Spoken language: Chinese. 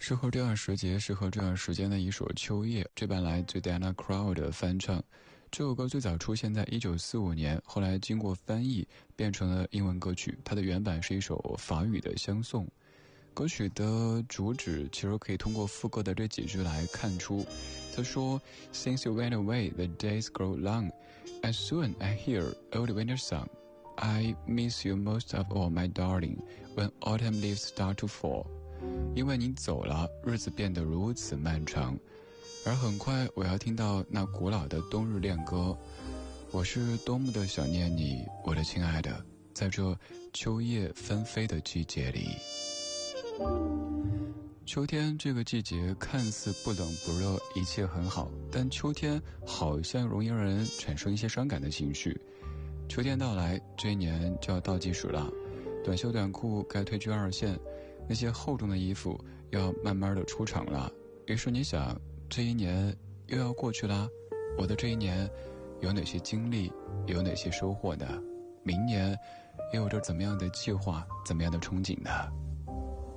适合这样时节适合这样时间的一首《秋叶》，这版来自 Diana Krall 的翻唱。这首歌最早出现在1945年，后来经过翻译变成了英文歌曲。它的原版是一首法语的相送。歌曲的主旨其实可以通过副歌的这几句来看出。他说 Since you went away, the days grow long. As soon I hear old winter song, I miss you most of all, my darling, when autumn leaves start to fall. 因为你走了，日子变得如此漫长，而很快我要听到那古老的冬日恋歌。我是多么的想念你，我的亲爱的，在这秋叶纷飞的季节里。秋天这个季节看似不冷不热，一切很好，但秋天好像容易让人产生一些伤感的情绪。秋天到来，这一年就要倒计时了，短袖短裤该退居二线，那些厚重的衣服要慢慢的出场了。于是你想，这一年又要过去啦，我的这一年有哪些经历，有哪些收获呢？明年又有着怎么样的计划，怎么样的憧憬呢？